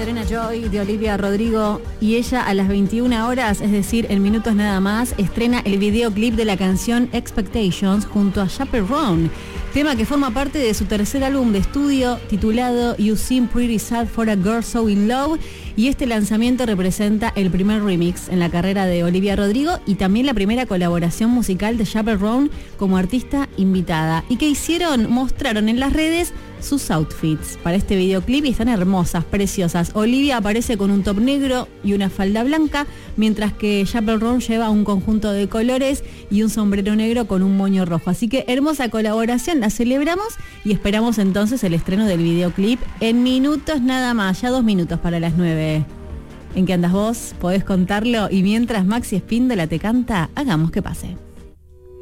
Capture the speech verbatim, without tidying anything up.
Serena Joy de Olivia Rodrigo y ella a las veintiuna horas, es decir, en minutos nada más, estrena el videoclip de la canción Expectations junto a Chaperone, tema que forma parte de su tercer álbum de estudio titulado You Seem Pretty Sad for a Girl So In Love, y este lanzamiento representa el primer remix en la carrera de Olivia Rodrigo y también la primera colaboración musical de Chaperone como artista invitada. ¿Y qué hicieron? Mostraron en las redes sus outfits para este videoclip y están hermosas, preciosas. Olivia aparece con un top negro y una falda blanca, mientras que Chaperone lleva un conjunto de colores y un sombrero negro con un moño rojo. Así que hermosa colaboración, la celebramos y esperamos entonces el estreno del videoclip en minutos nada más, ya dos minutos para las nueve. ¿En qué andas vos? ¿Podés contarlo? Y mientras Maxi Espíndola te canta, hagamos que pase.